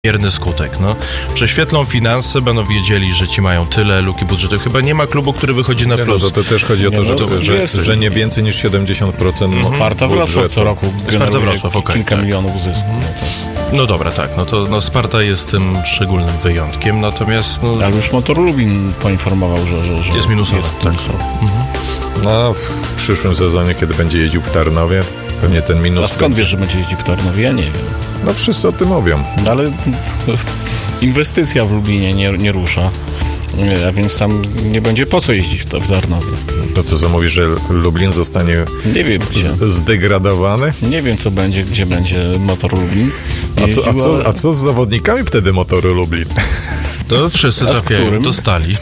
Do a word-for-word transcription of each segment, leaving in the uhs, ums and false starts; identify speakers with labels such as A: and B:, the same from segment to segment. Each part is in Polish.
A: Mierny skutek, no. Prześwietlą finanse, będą wiedzieli, że ci mają tyle luki budżetu. Chyba nie ma klubu, który wychodzi na plus.
B: Nie, no to, to też chodzi o to, że, to, że, że nie więcej niż siedemdziesiąt procent
C: mm-hmm. Sparta Wrocław co roku
A: Sparta Wrocław, okay,
C: kilka
A: tak.
C: milionów zysku.
A: Mm-hmm. No, to... no dobra, tak, no to no Sparta jest tym szczególnym wyjątkiem, natomiast... No...
C: Ale już Motor Lublin poinformował, że, że, że
A: jest minusowy. Jest tak.
B: Mm-hmm. No, w przyszłym sezonie, kiedy będzie jeździł w Tarnowie, pewnie ten minus...
C: A skąd będzie... wiesz, że będzie jeździł w Tarnowie? Ja nie wiem.
B: No wszyscy o tym mówią.
C: No, ale inwestycja w Lublinie nie, nie rusza, a więc tam nie będzie po co jeździć w, to, w Tarnowie.
B: To co, co mówisz, że Lublin zostanie
C: nie wiem,
B: z, zdegradowany?
C: Nie wiem, co będzie, gdzie będzie Motor Lublin.
B: Jeździł, a, co, a, co, a co z zawodnikami wtedy Motoru Lublin?
A: To wszyscy trafiają do Stali.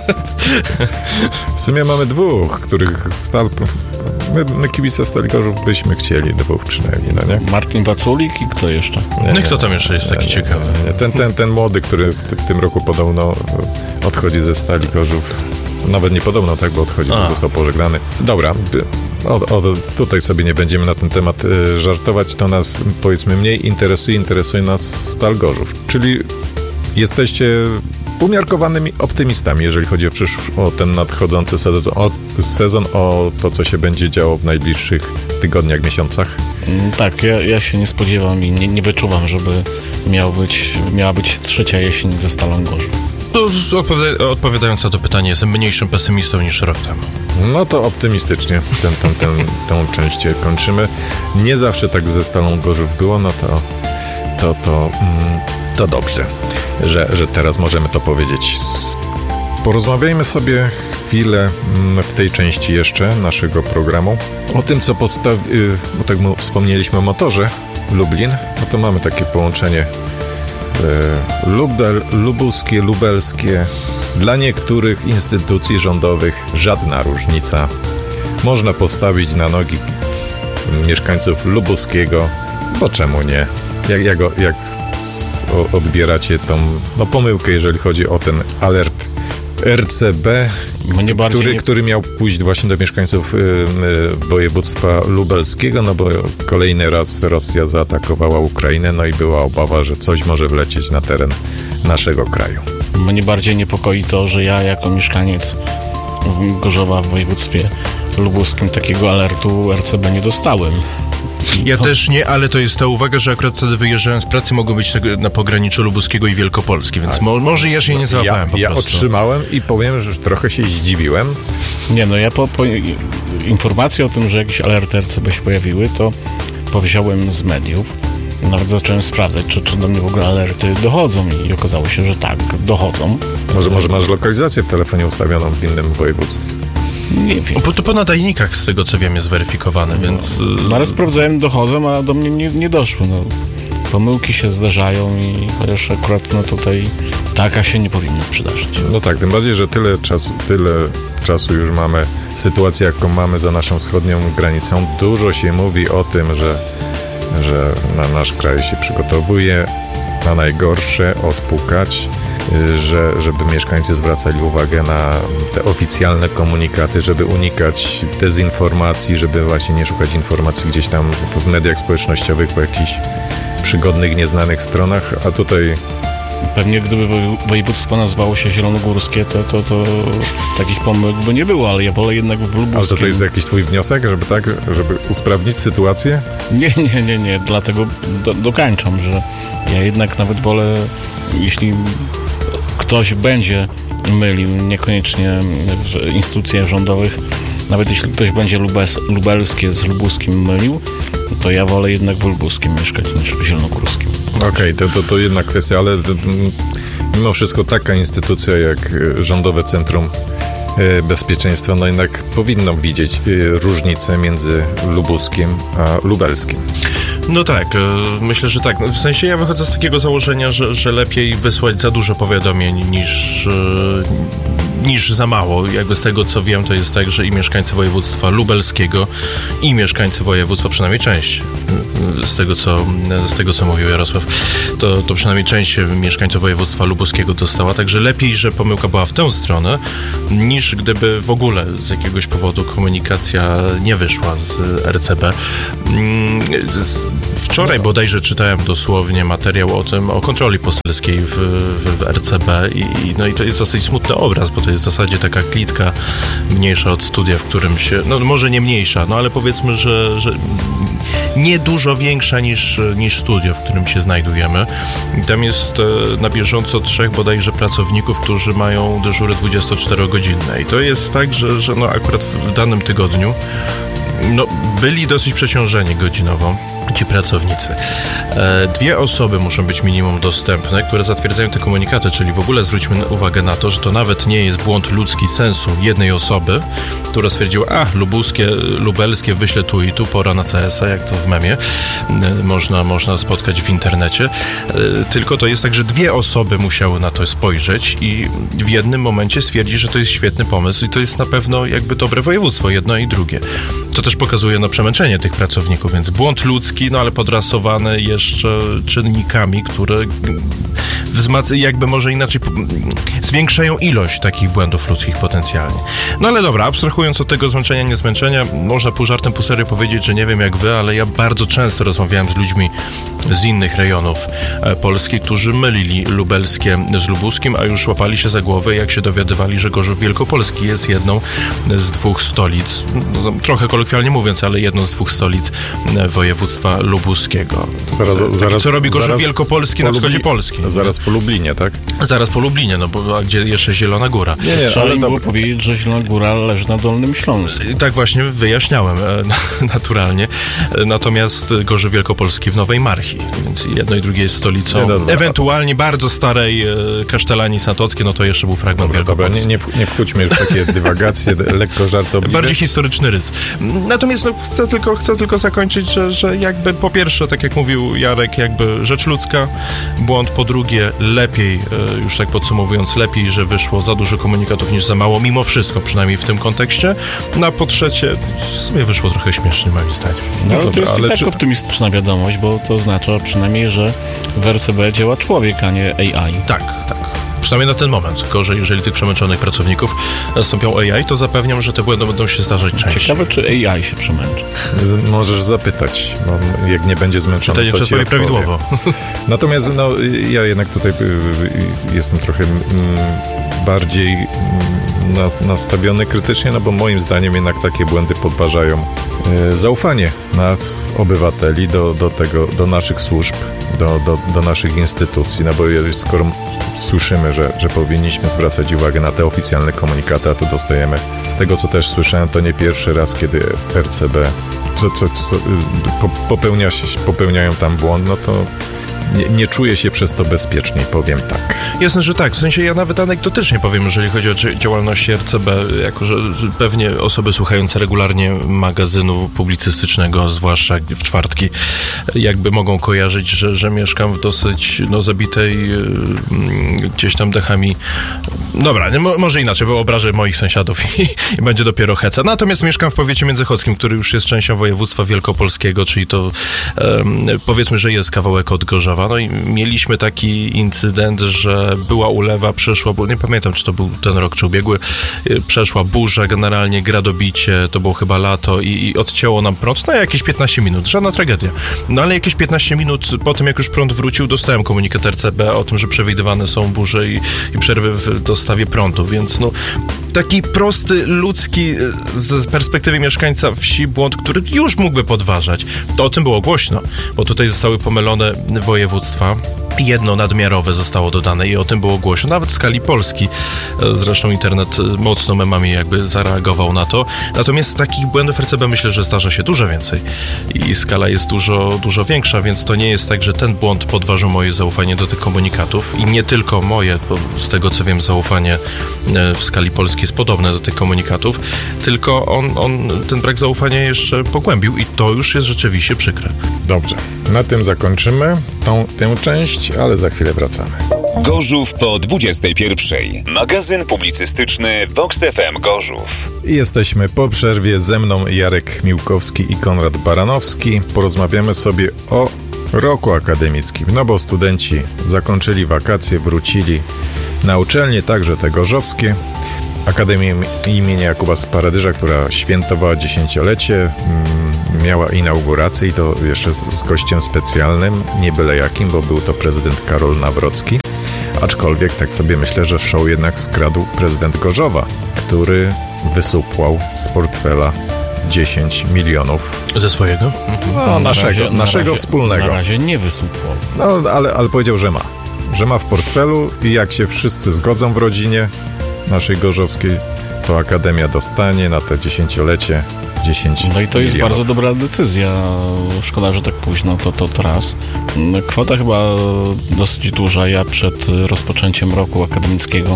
B: W sumie mamy dwóch, których Stal... My, my kibice Stali Gorzów byśmy chcieli, dwóch przynajmniej, no nie?
C: Martin Waculik i kto jeszcze?
A: Nie, no i kto tam jeszcze jest taki nie, ciekawy?
B: Nie, nie. Ten, ten, ten młody, który w, w tym roku podobno odchodzi ze Stali Gorzów. Nawet nie podobno, tak, bo odchodzi, bo został pożegnany. Dobra, o, o, tutaj sobie nie będziemy na ten temat y, żartować. To nas, powiedzmy, mniej interesuje, interesuje nas Stal Gorzów. Czyli jesteście umiarkowanymi optymistami, jeżeli chodzi o, przysz- o ten nadchodzący sezon o, sezon, o to, co się będzie działo w najbliższych tygodniach, miesiącach?
C: Tak, ja, ja się nie spodziewam i nie, nie wyczuwam, żeby miał być, miała być trzecia jesień ze Stalą Gorzów.
A: To odpowi- odpowiadając na to pytanie, jestem mniejszym pesymistą niż rok temu.
B: No to optymistycznie tę, tę, tę, tę część kończymy. Nie zawsze tak ze Stalą Gorzów było, no to to, to, mm, to dobrze, że, że teraz możemy to powiedzieć. Porozmawiajmy sobie chwilę w tej części jeszcze naszego programu o tym, co postawi... bo tak wspomnieliśmy o Motorze Lublin, no to mamy takie połączenie Lubel, lubuskie, lubelskie. Dla niektórych instytucji rządowych żadna różnica. Można postawić na nogi mieszkańców lubuskiego, bo czemu nie? Jak, jak, jak odbieracie tą no, pomyłkę, jeżeli chodzi o ten alert R C B, który, nie... który miał pójść właśnie do mieszkańców y, y, województwa lubelskiego, no bo kolejny raz Rosja zaatakowała Ukrainę, no i była obawa, że coś może wlecieć na teren naszego kraju.
C: Mnie bardziej niepokoi to, że ja jako mieszkaniec Gorzowa w województwie lubuskim takiego alertu R C B nie dostałem.
A: Ja to... też nie, ale to jest ta uwaga, że akurat wtedy wyjeżdżałem z pracy, mogą być na pograniczu lubuskiego i Wielkopolski, więc tak. mo- może ja się nie załapałem
B: ja,
A: po
B: ja
A: prostu.
B: Ja otrzymałem i powiem, że trochę się zdziwiłem.
C: Nie, no ja po, po informacje o tym, że jakieś alerty R C B się pojawiły, to powziąłem z mediów. Nawet zacząłem sprawdzać, czy, czy do mnie w ogóle alerty dochodzą i okazało się, że tak, dochodzą.
B: Może, może masz lokalizację w telefonie ustawioną w innym województwie?
C: Nie wiem.
A: Bo to po nadajnikach, z tego co wiem, jest weryfikowane, no, więc...
C: No ale sprawdzałem, dochodzą, a do mnie nie, nie doszły. No. Pomyłki się zdarzają i chociaż akurat no tutaj taka się nie powinna przydarzyć.
B: No tak, tym bardziej, że tyle czasu, tyle czasu już mamy sytuację, jaką mamy za naszą wschodnią granicą. Dużo się mówi o tym, że, że na nasz kraj się przygotowuje na najgorsze, odpukać. Że, żeby mieszkańcy zwracali uwagę na te oficjalne komunikaty, żeby unikać dezinformacji, żeby właśnie nie szukać informacji gdzieś tam w mediach społecznościowych, po jakichś przygodnych, nieznanych stronach, a tutaj...
C: Pewnie gdyby województwo nazywało się zielonogórskie, to, to, to takich pomyłek by nie było, ale ja wolę jednak w lubuskim.
B: Ale to, to jest jakiś twój wniosek, żeby tak, żeby usprawnić sytuację?
C: Nie, nie, nie, nie, dlatego do, dokańczam, że ja jednak nawet wolę, jeśli ktoś będzie mylił, niekoniecznie w instytucjach rządowych, nawet jeśli ktoś będzie lubes, lubelskie z lubuskim mylił, to ja wolę jednak w lubuskim mieszkać niż w zielonogórskim.
B: Okej, okay, to, to, to jedna kwestia, ale to, mimo wszystko taka instytucja jak Rządowe Centrum Bezpieczeństwa, no jednak powinno widzieć różnicę między lubuskim a lubelskim.
A: No tak, myślę, że tak. W sensie ja wychodzę z takiego założenia, że, że lepiej wysłać za dużo powiadomień niż, niż za mało. Jakby z tego co wiem, to jest tak, że i mieszkańcy województwa lubelskiego i mieszkańcy województwa, przynajmniej część z tego, co, z tego, co mówił Jarosław, to, to przynajmniej część mieszkańców województwa lubuskiego dostała, także lepiej, że pomyłka była w tę stronę, niż gdyby w ogóle z jakiegoś powodu komunikacja nie wyszła z R C B. Wczoraj bodajże czytałem dosłownie materiał o tym, o kontroli poselskiej w, w, w R C B i, no i to jest dosyć smutny obraz, bo to jest w zasadzie taka klitka mniejsza od studia, w którym się, no może nie mniejsza, no ale powiedzmy, że, że nie dużo większa niż, niż studio, w którym się znajdujemy. I tam jest na bieżąco trzech bodajże pracowników, którzy mają dyżury dwudziestoczterogodzinne. I to jest tak, że, że no akurat w danym tygodniu no, byli dosyć przeciążeni godzinowo ci pracownicy. E, dwie osoby muszą być minimum dostępne, które zatwierdzają te komunikaty, czyli w ogóle zwróćmy uwagę na to, że to nawet nie jest błąd ludzki sensu jednej osoby, która stwierdziła, a lubuskie, lubelskie wyślę tu i tu, pora na C S a, jak to w memie e, można, można spotkać w internecie, e, tylko to jest tak, że dwie osoby musiały na to spojrzeć i w jednym momencie stwierdzić, że to jest świetny pomysł i to jest na pewno jakby dobre województwo, jedno i drugie. To też pokazuje no, przemęczenie tych pracowników, więc błąd ludzki, no ale podrasowany jeszcze czynnikami, które wzmac- jakby może inaczej zwiększają ilość takich błędów ludzkich potencjalnie. No ale dobra, abstrahując od tego zmęczenia, niezmęczenia, można pół żartem, pół serio powiedzieć, że nie wiem jak wy, ale ja bardzo często rozmawiałem z ludźmi z innych rejonów e, Polski, którzy mylili lubelskie z lubuskim, a już łapali się za głowę, jak się dowiadywali, że Gorzów Wielkopolski jest jedną z dwóch stolic, no, trochę kolokwialnie mówiąc, ale jedną z dwóch stolic e, województwa lubuskiego.
B: Zaraz,
A: Taki,
B: zaraz,
A: co robi Gorzów
B: zaraz
A: Wielkopolski na wschodzie Polski.
B: Zaraz po Lublinie, tak?
A: Zaraz po Lublinie, no bo a gdzie jeszcze Zielona Góra.
C: Nie, nie, Trzeba ale im było powiedzieć, że Zielona Góra leży na Dolnym Śląsku.
A: Tak właśnie wyjaśniałem e, naturalnie. Natomiast Gorzów Wielkopolski w Nowej Marchi, więc jedno i drugie jest stolicą. Nie, dobra, ewentualnie bardzo starej e, Kasztelanii Sanockiej, no to jeszcze był fragment
B: dobra, Wielkopolski. Dobra, nie, nie, nie wchodźmy już w takie dywagacje, lekko żartobliwe.
A: Bardziej historyczny rys. Natomiast no, chcę, tylko, chcę tylko zakończyć, że, że jakby po pierwsze, tak jak mówił Jarek, jakby rzecz ludzka, błąd, po drugie lepiej, już tak podsumowując, lepiej, że wyszło za dużo komunikatów niż za mało, mimo wszystko, przynajmniej w tym kontekście, no a po trzecie, w sumie wyszło trochę śmiesznie, moim zdaniem.
C: No, no to jest i tak czy... optymistyczna wiadomość, bo to oznacza przynajmniej, że w R C B działa człowiek, a nie A I.
A: Tak, tak. Przynajmniej na ten moment. Gorzej, jeżeli tych przemęczonych pracowników nastąpią A I, to zapewniam, że te błędy będą się zdarzać częściej.
C: Ciekawe, czy A I się przemęczy.
B: Możesz zapytać, bo jak nie będzie zmęczony,
A: Pytanie,
B: to ci odpowie.
A: prawidłowo.
B: Natomiast no, ja jednak tutaj jestem trochę bardziej nastawiony krytycznie, no bo moim zdaniem jednak takie błędy podważają zaufanie nas, obywateli, do, do tego, do naszych służb, do, do, do naszych instytucji, no bo skoro słyszymy, że, że powinniśmy zwracać uwagę na te oficjalne komunikaty, a tu dostajemy, z tego co też słyszałem, to nie pierwszy raz, kiedy R C B co, co, co, popełnia się, popełniają tam błąd, no to Nie, nie czuję się przez to bezpieczniej, powiem tak.
A: Jasne, że tak. W sensie ja nawet anegdotycznie powiem, jeżeli chodzi o działalność R C B, jako że pewnie osoby słuchające regularnie magazynu publicystycznego, zwłaszcza w czwartki, jakby mogą kojarzyć, że, że mieszkam w dosyć no, zabitej gdzieś tam dechami. Dobra, nie, może inaczej, bo obrażę moich sąsiadów i, i będzie dopiero heca. Natomiast mieszkam w powiecie międzychodzkim, który już jest częścią województwa wielkopolskiego, czyli to um, powiedzmy, że jest kawałek od Gorzowa. No i mieliśmy taki incydent, że była ulewa, przeszła, bo nie pamiętam, czy to był ten rok, czy ubiegły, przeszła burza, generalnie gradobicie, to było chyba lato i, i odcięło nam prąd na jakieś piętnaście minut, żadna tragedia. No ale jakieś piętnaście minut po tym, jak już prąd wrócił, dostałem komunikat R C B o tym, że przewidywane są burze i, i przerwy w dostawie prądu, więc no taki prosty, ludzki z perspektywy mieszkańca wsi błąd, który już mógłby podważać. To o tym było głośno, bo tutaj zostały pomylone województwa. Jedno nadmiarowe zostało dodane i o tym było głośno, nawet w skali Polski. Zresztą internet mocno memami jakby zareagował na to. Natomiast takich błędów R C B myślę, że zdarza się dużo więcej i skala jest dużo, dużo większa, więc to nie jest tak, że ten błąd podważył moje zaufanie do tych komunikatów i nie tylko moje, bo z tego co wiem zaufanie w skali Polski jest podobne do tych komunikatów, tylko on, on ten brak zaufania jeszcze pogłębił i to już jest rzeczywiście przykre.
B: Dobrze, na tym zakończymy tą, tę część, ale za chwilę wracamy.
D: Gorzów po dwudziestej pierwszej. Magazyn publicystyczny Vox F M Gorzów.
B: I jesteśmy po przerwie. Ze mną Jarek Miłkowski i Konrad Baranowski. Porozmawiamy sobie o roku akademickim. No bo studenci zakończyli wakacje, wrócili na uczelnie, także te gorzowskie. Akademia imienia Jakuba z Paradyża, która świętowała dziesięciolecie, miała inaugurację i to jeszcze z, z gościem specjalnym, nie byle jakim, bo był to prezydent Karol Nawrocki. Aczkolwiek tak sobie myślę, że show jednak skradł prezydent Gorzowa, który wysupłał z portfela dziesięć milionów.
A: Ze swojego?
B: No, naszego,
C: razie,
B: naszego
C: na razie,
B: wspólnego.
C: Na razie nie wysupłał.
B: No, ale, ale powiedział, że ma. Że ma w portfelu i jak się wszyscy zgodzą w rodzinie naszej gorzowskiej, to Akademia dostanie na te dziesięciolecie dziesięć
C: No i to jest
B: milionów.
C: bardzo dobra decyzja. Szkoda, że tak późno, to, to, to raz. Kwota chyba dosyć duża. Ja przed rozpoczęciem roku akademickiego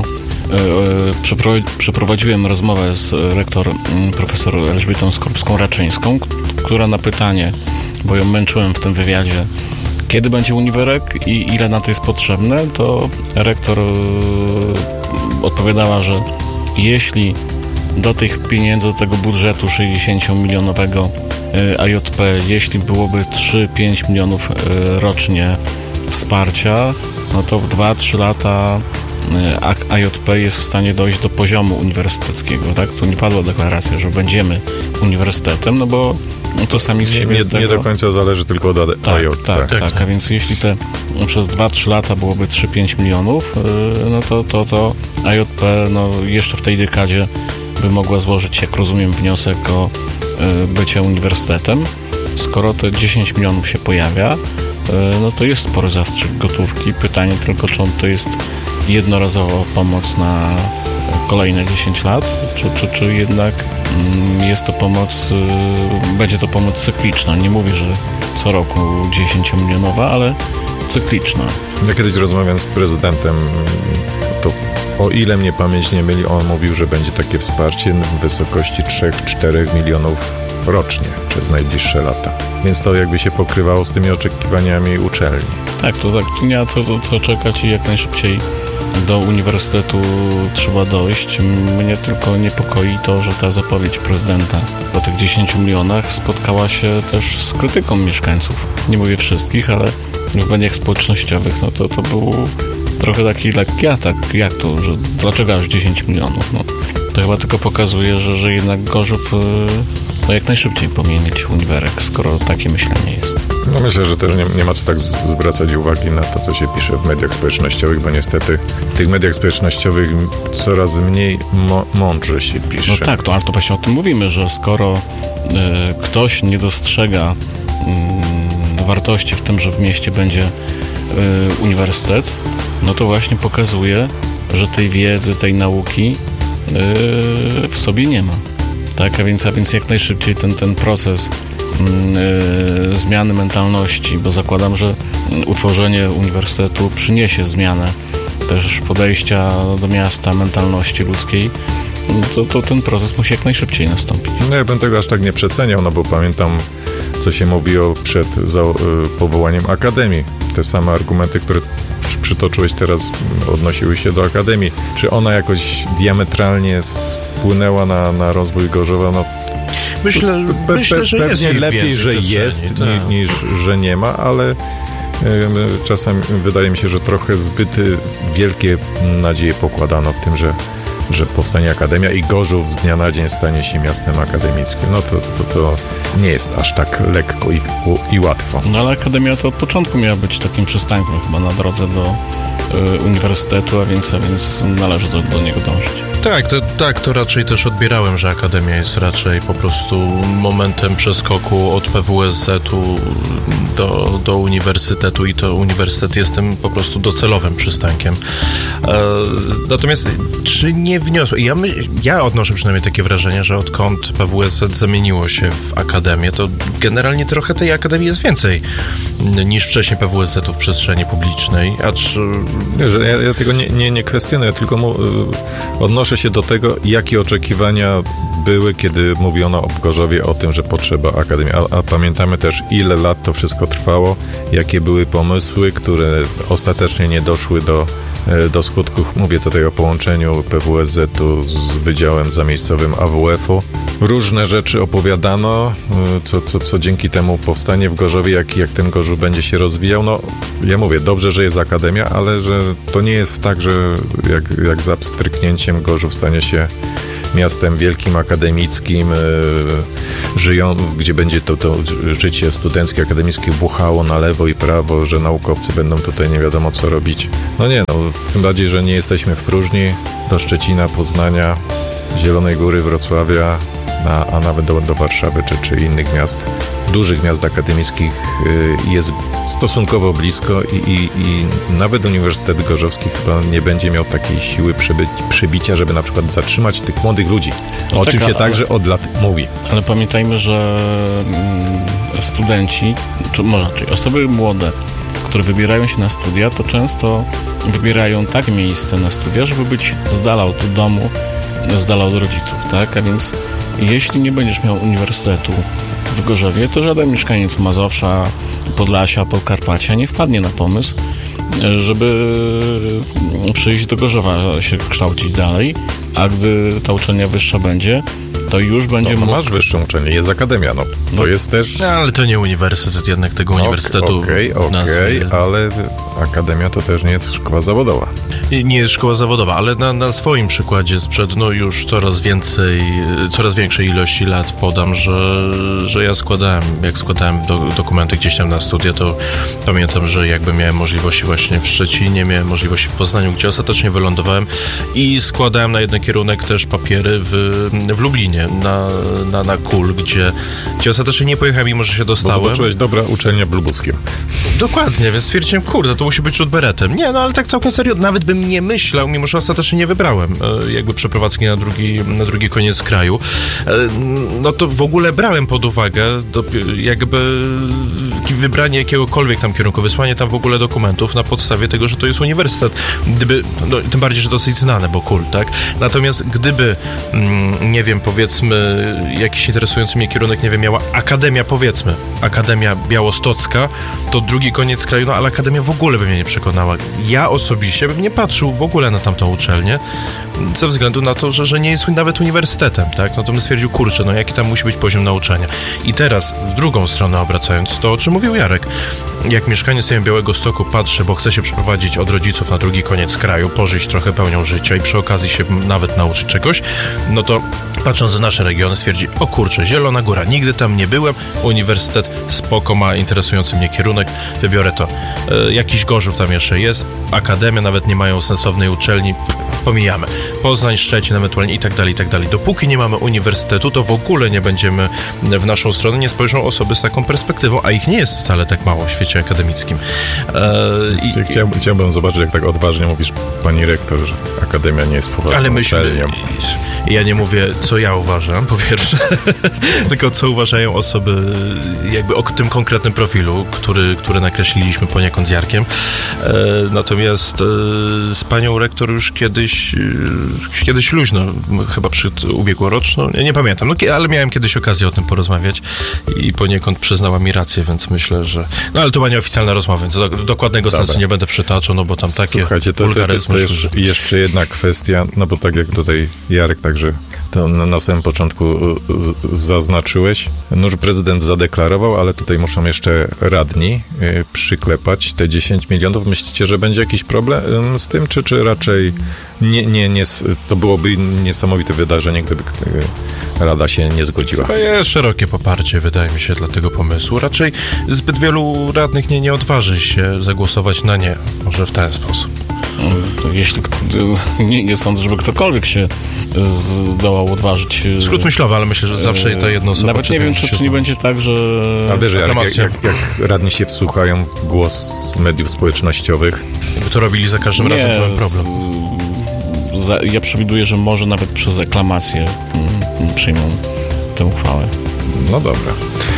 C: przeprowadziłem rozmowę z rektor profesor Elżbietą Skorupską-Raczyńską, która na pytanie, bo ją męczyłem w tym wywiadzie, kiedy będzie uniwerek i ile na to jest potrzebne, to rektor odpowiadała, że jeśli do tych pieniędzy, do tego budżetu sześćdziesięciomilionowego A J P, jeśli byłoby trzy pięć milionów rocznie wsparcia, no to w dwa trzy lata A J P jest w stanie dojść do poziomu uniwersyteckiego, tak? Tu nie padła deklaracja, że będziemy uniwersytetem, no bo to sami z
B: Nie,
C: siebie
B: nie,
C: tego...
B: nie do końca zależy tylko od A J P.
C: Tak, tak, tak, tak. A więc jeśli te przez dwa trzy lata byłoby trzy pięć milionów, no to, to, to A J P no, jeszcze w tej dekadzie by mogła złożyć, jak rozumiem, wniosek o bycie uniwersytetem. Skoro te dziesięć milionów się pojawia, no to jest spory zastrzyk gotówki. Pytanie tylko, czy to jest jednorazowa pomoc na kolejne dziesięć lat, czy, czy, czy jednak jest to pomoc, będzie to pomoc cykliczna. Nie mówię, że co roku dziesięciomilionowa, ale cykliczna.
B: Ja kiedyś rozmawiałem z prezydentem, to o ile mnie pamięć nie myli, on mówił, że będzie takie wsparcie w wysokości trzy cztery milionów rocznie przez najbliższe lata. Więc to jakby się pokrywało z tymi oczekiwaniami uczelni.
C: Tak, to tak, tu nie ma co, co czekać i jak najszybciej do uniwersytetu trzeba dojść. Mnie tylko niepokoi to, że ta zapowiedź prezydenta o tych dziesięciu milionach spotkała się też z krytyką mieszkańców. Nie mówię wszystkich, ale w mediach społecznościowych no to, to był trochę taki lekki atak. Jak to, że dlaczego aż dziesięć milionów? No, to chyba tylko pokazuje, że, że jednak Gorzów no jak najszybciej powinien mieć uniwerek, skoro takie myślenie jest.
B: No myślę, że też nie, nie ma co tak z, zwracać uwagi na to, co się pisze w mediach społecznościowych, bo niestety w tych mediach społecznościowych coraz mniej mo- mądrze się pisze.
C: No tak, to, ale to właśnie o tym mówimy, że skoro y, ktoś nie dostrzega y, wartości w tym, że w mieście będzie y, uniwersytet, no to właśnie pokazuje, że tej wiedzy, tej nauki y, w sobie nie ma. Tak, a więc, a więc jak najszybciej ten, ten proces yy, zmiany mentalności, bo zakładam, że utworzenie uniwersytetu przyniesie zmianę też podejścia do miasta, mentalności ludzkiej, to, to ten proces musi jak najszybciej nastąpić.
B: No ja bym tego aż tak nie przeceniał, no bo pamiętam, co się mówiło przed za, yy, powołaniem Akademii. Te same argumenty, które przytoczyłeś teraz, odnosiły się do Akademii. Czy ona jakoś diametralnie wpłynęła na, na rozwój Gorzowa? No,
A: myślę,
B: pe, pe,
A: myślę, że
B: pewnie
A: jest
B: lepiej, że jest,
A: tak.
B: niż, niż że nie ma, ale y, czasem wydaje mi się, że trochę zbyt wielkie nadzieje pokładano w tym, że że powstanie Akademia i Gorzów z dnia na dzień stanie się miastem akademickim. No to, to, to nie jest aż tak lekko i, i łatwo.
C: No ale Akademia to od początku miała być takim przystankiem chyba na drodze do y, uniwersytetu, a więc, a więc należy do, do niego dążyć.
A: Tak, to, tak, to raczej też odbierałem, że Akademia jest raczej po prostu momentem przeskoku od P W S Z-u do, do uniwersytetu i to uniwersytet jest tym po prostu docelowym przystankiem. E, natomiast czy nie wniosło... Ja, my, ja odnoszę przynajmniej takie wrażenie, że odkąd P W S Z zamieniło się w Akademię, to generalnie trochę tej Akademii jest więcej niż wcześniej P W S Z-u w przestrzeni publicznej, acz...
B: Nie, że ja, ja tego nie, nie, nie kwestionuję, tylko mu, y, odnoszę odniosę się do tego, jakie oczekiwania były, kiedy mówiono o Gorzowie o tym, że potrzeba Akademii. A, a pamiętamy też, ile lat to wszystko trwało, jakie były pomysły, które ostatecznie nie doszły do, do skutków. Mówię tutaj o połączeniu P W S Z-u z Wydziałem Zamiejscowym A W F-u. Różne rzeczy opowiadano, co, co, co dzięki temu powstanie w Gorzowie, jak, jak ten Gorzów będzie się rozwijał. No, ja mówię, dobrze, że jest Akademia, ale że to nie jest tak, że jak, jak za pstryknięciem Gorzów stanie się miastem wielkim, akademickim, yy, żyją, gdzie będzie to, to życie studenckie, akademickie buchało na lewo i prawo, że naukowcy będą tutaj nie wiadomo co robić. No nie, no, tym bardziej, że nie jesteśmy w próżni. Do Szczecina, Poznania, Zielonej Góry, Wrocławia, na, a nawet do, do Warszawy czy, czy innych miast, dużych miast akademickich y, jest stosunkowo blisko i, i, i nawet Uniwersytet Gorzowski chyba nie będzie miał takiej siły przyby, przybicia, żeby na przykład zatrzymać tych młodych ludzi, no o tak, czym się ale, także od lat mówi.
C: Ale pamiętajmy, że studenci, czy może czyli osoby młode, które wybierają się na studia, to często wybierają tak miejsce na studia, żeby być z dala od domu, z dala od rodziców, tak? A więc jeśli nie będziesz miał uniwersytetu w Gorzowie, to żaden mieszkaniec Mazowsza, Podlasia, Podkarpacia nie wpadnie na pomysł, żeby przyjść do Gorzowa się kształcić dalej, a gdy ta uczelnia wyższa będzie, to już będzie...
B: No, mógł... masz wyższą uczelnię, jest akademia, no. To no, jest też...
A: No, ale to nie uniwersytet, jednak tego uniwersytetu...
B: Okej, okay, okej, okay, ale akademia to też nie jest szkoła zawodowa.
A: Nie jest szkoła zawodowa, ale na, na swoim przykładzie sprzed no już coraz więcej, coraz większej ilości lat podam, że, że ja składałem, jak składałem do, dokumenty gdzieś tam na studia, to pamiętam, że jakby miałem możliwości właśnie w Szczecinie, miałem możliwości w Poznaniu, gdzie ostatecznie wylądowałem i składałem na jeden kierunek też papiery w, w Lublinie. Na, na, na K U L, gdzie, gdzie ostatecznie nie pojechałem, mimo że się dostałem.
B: Bo zobaczyłeś dobra uczelnia w Lubuskiem.
A: Dokładnie, więc stwierdziłem, kurde, to musi być rzut beretem. Nie, no ale tak całkiem serio, nawet bym nie myślał, mimo że ostatecznie nie wybrałem e, jakby przeprowadzki na drugi, na drugi koniec kraju. E, no to w ogóle brałem pod uwagę do, jakby wybranie jakiegokolwiek tam kierunku, wysłanie tam w ogóle dokumentów na podstawie tego, że to jest uniwersytet. Gdyby, no, tym bardziej, że dosyć znane, bo K U L, tak? Natomiast gdyby, mm, nie wiem, powiedzmy, jakiś interesujący mnie kierunek, nie wiem, miała Akademia, powiedzmy, Akademia Białostocka, to drugi koniec kraju, no ale Akademia w ogóle by mnie nie przekonała. Ja osobiście bym nie patrzył w ogóle na tamtą uczelnię, ze względu na to, że, że nie jest nawet uniwersytetem, tak? No to bym stwierdził, kurczę, no jaki tam musi być poziom nauczania. I teraz, w drugą stronę obracając, to o czym mówił Jarek, jak mieszkaniec Białegostoku patrzy, bo chce się przeprowadzić od rodziców na drugi koniec kraju, pożyć trochę pełnią życia i przy okazji się nawet nauczyć czegoś, no to patrząc na nasze regiony stwierdzi, o kurczę, Zielona Góra, nigdy tam nie byłem, uniwersytet spoko, ma interesujący mnie kierunek, wybiorę to. E, jakiś Gorzów tam jeszcze jest, akademia, nawet nie mają sensownej uczelni, pff, pomijamy. Poznań, Szczecin ewentualnie i tak dalej, i tak dalej. Dopóki nie mamy uniwersytetu, to w ogóle nie będziemy w naszą stronę, nie spojrzą osoby z taką perspektywą, a ich nie jest wcale tak mało w świecie akademickim. E,
B: i, chciałbym, chciałbym zobaczyć, jak tak odważnie mówisz, pani rektor, że akademia nie jest poważną
A: ale myślę,
B: uczelnią.
A: Ja nie mówię, co ja uważam, po pierwsze, tylko co uważają osoby jakby o tym konkretnym profilu, który, który nakreśliliśmy poniekąd z Jarkiem. E, natomiast e, z panią rektor już kiedyś e, kiedyś luźno, chyba przed ubiegłoroczną, nie, nie pamiętam, no, ale miałem kiedyś okazję o tym porozmawiać i poniekąd przyznała mi rację, więc myślę, że... No ale to była nieoficjalna rozmowa, więc do, dokładnego Dobra. sensu nie będę przytaczał, no bo tam takie
B: Słuchajcie, to, wulgaryzmy... To, to, to jeszcze, jeszcze jedna kwestia, no bo tak jak tutaj Jarek także to na samym początku z, zaznaczyłeś, no, że prezydent zadeklarował, ale tutaj muszą jeszcze radni y, przyklepać te dziesięć milionów. Myślicie, że będzie jakiś problem z tym, czy, czy raczej nie, nie, nie, to byłoby niesamowite wydarzenie, gdyby Rada się nie zgodziła?
A: To jest szerokie poparcie, wydaje mi się, dla tego pomysłu. Raczej zbyt wielu radnych nie, nie odważy się zagłosować na nie. Może w ten sposób.
C: To jeśli nie, nie sądzę, żeby ktokolwiek się zdołał odważyć.
A: Skrót myślowy, ale myślę, że zawsze ta jedna osoba...
C: Nawet nie wiem, czy, czy nie będzie tak, że...
B: A wiesz, jak, jak, jak, jak radni się wsłuchają w głos z mediów społecznościowych...
A: Jakby to robili za każdym nie, razem, to mam problem.
C: Z, za, ja przewiduję, że może nawet przez aklamację m, przyjmą tę uchwałę.
B: No dobra.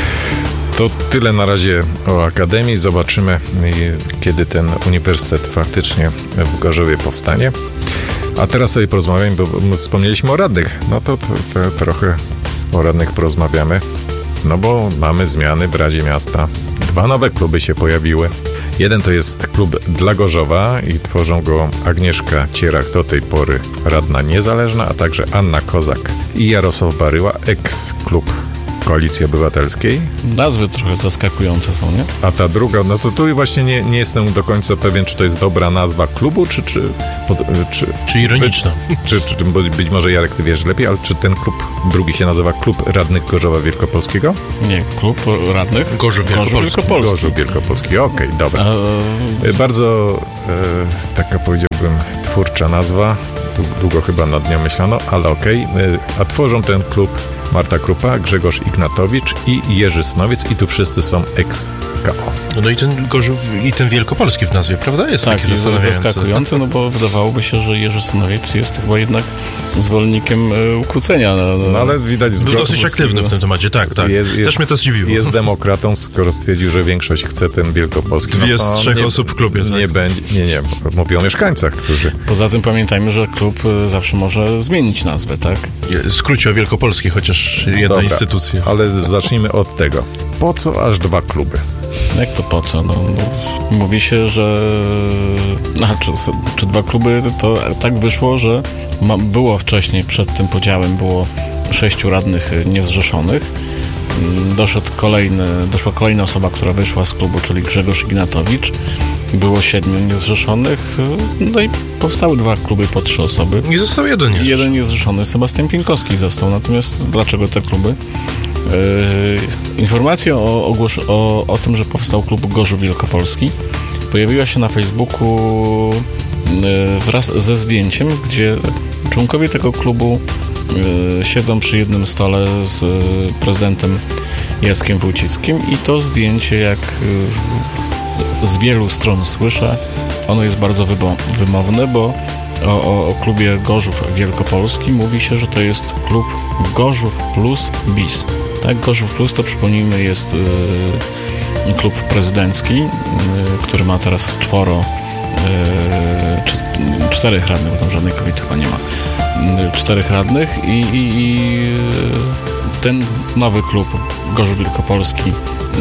B: To tyle na razie o Akademii. Zobaczymy, kiedy ten uniwersytet faktycznie w Gorzowie powstanie. A teraz sobie porozmawiamy, bo my wspomnieliśmy o radnych. No to, to, to trochę o radnych porozmawiamy. No bo mamy zmiany w Radzie Miasta. Dwa nowe kluby się pojawiły. Jeden to jest klub dla Gorzowa i tworzą go Agnieszka Cierach, do tej pory radna niezależna, a także Anna Kozak i Jarosław Baryła, eks-klub Koalicji Obywatelskiej.
C: Nazwy trochę zaskakujące są, nie?
B: A ta druga, no to tu właśnie nie, nie jestem do końca pewien, czy to jest dobra nazwa klubu, czy... Czy, czy,
A: czy ironiczna.
B: Czy, czy, czy być może, Jarek, ty wiesz lepiej, ale czy ten klub drugi się nazywa Klub Radnych Gorzowa Wielkopolskiego?
C: Nie, Klub Radnych
A: Gorzów Wielkopolski.
B: Gorzów Wielkopolski, okej, okay, dobra. E... Bardzo e, taka, powiedziałbym, twórcza nazwa. Długo chyba nad nią myślano, ale okej. Okay. A tworzą ten klub Marta Krupa, Grzegorz Ignatowicz i Jerzy Snowiec i tu wszyscy są ex-K O.
A: No i ten Gorzów, i ten Wielkopolski w nazwie, prawda? Jest
C: tak,
A: taki
C: jest zaskakujący, no bo wydawałoby się, że Jerzy Snowiec jest chyba jednak zwolennikiem e, ukrócenia. No,
B: no ale widać z
A: Był dosyć aktywny w tym temacie, tak, tak.
B: Jest,
A: Też
B: jest,
A: mnie to zdziwiło.
B: Jest demokratą, skoro stwierdził, że większość chce ten Wielkopolski.
A: Dwie
B: no,
A: z trzech
B: nie,
A: osób w klubie.
B: Nie
A: tak.
B: będzie, nie, nie, mówię o mieszkańcach, którzy...
C: Poza tym pamiętajmy, że klub zawsze może zmienić nazwę, tak?
A: W skrócie o Wielkopolski, chociaż jedna
B: Dobra,
A: instytucja.
B: Ale zacznijmy od tego. Po co aż dwa kluby?
C: Jak to po co? No, no, mówi się, że a, czy, czy dwa kluby, to tak wyszło, że ma, było wcześniej, przed tym podziałem było sześciu radnych niezrzeszonych. Doszedł kolejny, doszła kolejna osoba, która wyszła z klubu, czyli Grzegorz Ignatowicz. Było siedmiu niezrzeszonych, no i powstały dwa kluby po trzy osoby.
A: I został jeden niezrzeszony.
C: Jeden niezrzeszony, Sebastian Pieńkowski został. Natomiast dlaczego te kluby? Yy, informacja o, ogłos- o, o tym, że powstał klub Gorzów Wielkopolski, pojawiła się na Facebooku yy, wraz ze zdjęciem, gdzie członkowie tego klubu yy, siedzą przy jednym stole z yy, prezydentem Jackiem Wójcickim i to zdjęcie, jak yy, z wielu stron słyszę, ono jest bardzo wybo- wymowne, bo o, o, o klubie Gorzów Wielkopolski mówi się, że to jest klub Gorzów plus bis. Tak, Gorzów Plus to, przypomnijmy, jest y, klub prezydencki, y, który ma teraz czworo, y, cz, czterech radnych, bo tam żadnej kobiety chyba nie ma, y, czterech radnych i, i, i ten nowy klub Gorzów Wielkopolski, y,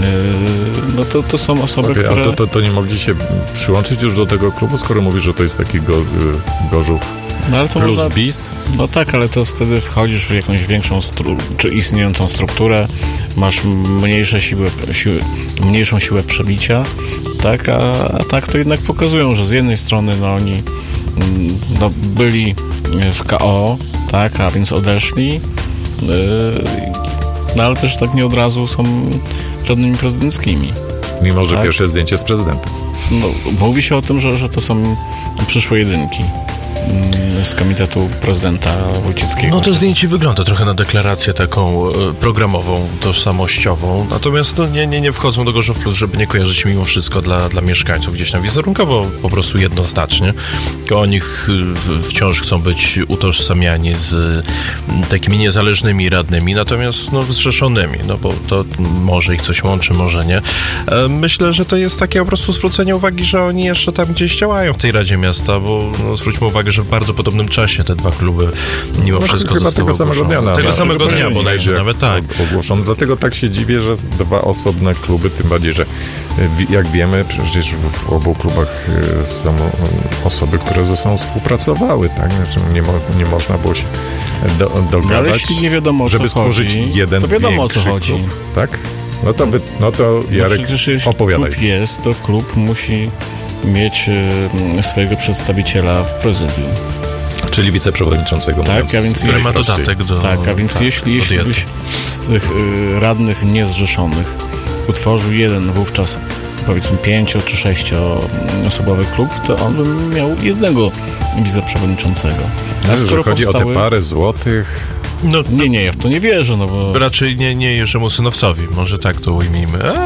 C: no to, to są osoby,
B: okay,
C: które...
B: A to, to, to nie mogli się przyłączyć już do tego klubu, skoro mówisz, że to jest taki go, y, Gorzów
C: No, ale to
B: plus
C: można,
B: bis?
C: No tak, ale to wtedy wchodzisz w jakąś większą stru- czy istniejącą strukturę, masz mniejsze siły, siły, mniejszą siłę przebicia, tak, a, a tak to jednak pokazują, że z jednej strony no oni no, byli w K O, tak, a więc odeszli, yy, no ale też tak nie od razu są radnymi prezydenckimi.
B: Mimo, że
C: tak?
B: Pierwsze zdjęcie z prezydentem.
C: No, mówi się o tym, że, że to są przyszłe jedynki z komitetu prezydenta Wójcickiego.
A: No to zdjęcie wygląda trochę na deklarację taką e, programową, tożsamościową, natomiast no, nie, nie, nie wchodzą do Gorzów Plus, żeby nie kojarzyć mimo wszystko dla, dla mieszkańców gdzieś tam wizerunkowo po prostu jednoznacznie. Oni ch, wciąż chcą być utożsamiani z m, takimi niezależnymi radnymi, natomiast no, zrzeszonymi, no bo to może ich coś łączy, może nie. E, myślę, że to jest takie po prostu zwrócenie uwagi, że oni jeszcze tam gdzieś działają w tej Radzie Miasta, bo no, zwróćmy uwagę, że w bardzo podobnym czasie te dwa kluby mimo
B: no,
A: wszystko
B: chyba
A: zostały
B: tego samego
A: ogłoszone.
B: dnia.
A: Tego
B: nawet.
A: samego dnia bodajże, nawet tak.
B: Ogłoszono. Dlatego tak się dziwię, że dwa osobne kluby, tym bardziej, że jak wiemy, przecież w obu klubach są osoby, które ze sobą współpracowały, tak? Znaczy nie, mo, nie można było się do, dogadać,
C: ale jeśli nie wiadomo, o co
B: żeby stworzyć
C: chodzi,
B: jeden
C: to wiadomo, o co chodzi.
B: Klub, tak? No to, wy, no to Jarek,
C: no przecież jeśli
B: opowiadaj.
C: klub jest, to klub musi mieć y, swojego przedstawiciela w prezydium.
B: Czyli wiceprzewodniczącego.
C: Tak,
B: mówiąc,
C: a więc
A: który ma dodatek do...
C: Tak, a więc
A: tak,
C: jeśli, jeśli byś z tych y, radnych niezrzeszonych utworzył jeden wówczas, powiedzmy pięcio czy sześcioosobowy klub, to on by miał jednego wiceprzewodniczącego.
B: A no, skoro chodzi powstały... o te parę złotych...
A: No, to...
C: Nie, nie, ja w to nie wierzę, no bo...
A: Raczej nie, nie Jerzemu synowcowi, może tak to ujmijmy, ale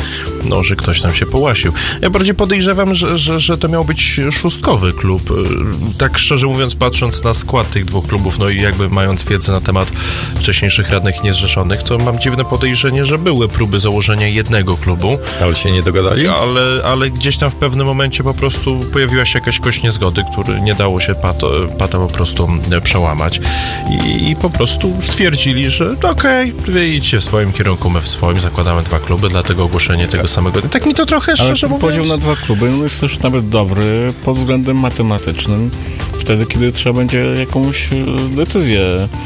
A: no, że ktoś tam się połasił. Ja bardziej podejrzewam, że, że, że to miał być szóstkowy klub. Tak szczerze mówiąc, patrząc na skład tych dwóch klubów, no i jakby mając wiedzę na temat wcześniejszych radnych niezrzeszonych, to mam dziwne podejrzenie, że były próby założenia jednego klubu.
B: Ale się nie dogadali?
A: Ale, ale gdzieś tam w pewnym momencie po prostu pojawiła się jakaś kość niezgody, który nie dało się pata, pata po prostu przełamać. I, i po prostu stwierdzili, że okej, okay, wy idźcie w swoim kierunku, my w swoim, zakładamy dwa kluby, dlatego ogłoszenie tego samego dnia. Tak mi to trochę szczerze mówiąc...
C: podział na dwa kluby no jest też nawet dobry pod względem matematycznym, wtedy, kiedy trzeba będzie jakąś decyzję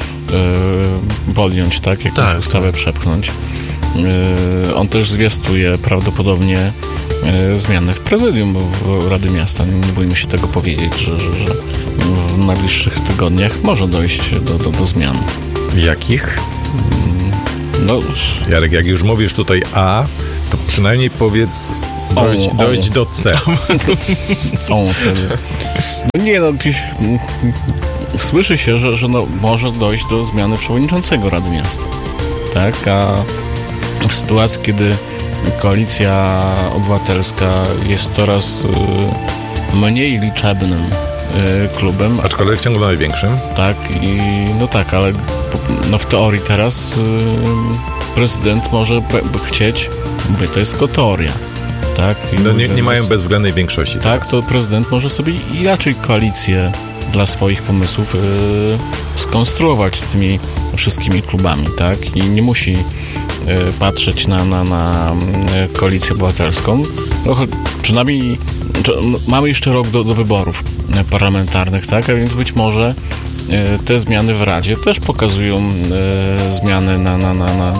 C: yy, podjąć, tak? Jakąś tak, ustawę tak. przepchnąć. Yy, on też zwiastuje prawdopodobnie yy, zmiany w prezydium Rady Miasta. Nie, nie bójmy się tego powiedzieć, że, że, że w najbliższych tygodniach może dojść do, do, do zmian.
B: Jakich?
C: Yy, no...
B: Jarek, jak już mówisz tutaj A, to przynajmniej powiedz dojdź, o, dojdź o. do C.
C: O, wtedy. No nie, no gdzieś słyszy się, że, że no, może dojść do zmiany przewodniczącego Rady Miasta. Tak, a w sytuacji, kiedy Koalicja Obywatelska jest coraz y, mniej liczebnym y, klubem.
B: Aczkolwiek ciągle największym.
C: Tak, i no tak, ale no w teorii teraz y, prezydent może b- b- chcieć, mówię, to jest tylko teoria. Tak?
B: No nie, nie mają bezwzględnej większości.
C: Tak,
B: teraz.
C: To prezydent może sobie inaczej koalicję dla swoich pomysłów yy, skonstruować z tymi wszystkimi klubami, tak? I nie musi yy, patrzeć na, na, na yy, koalicję obywatelską. No, przynajmniej czy, no, mamy jeszcze rok do, do wyborów yy, parlamentarnych, tak? A więc być może yy, te zmiany w Radzie też pokazują yy, zmiany na, na, na, na